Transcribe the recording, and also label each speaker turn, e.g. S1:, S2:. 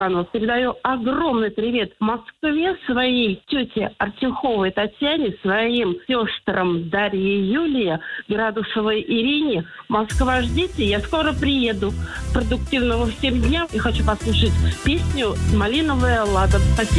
S1: Передаю огромный привет Москве, своей тете Артюховой Татьяне, своим сестрам Дарье и Юлии, Градусовой Ирине. Москва, ждите, я скоро приеду. Продуктивного всем дня. И хочу послушать песню «Малиновая лада». Спасибо.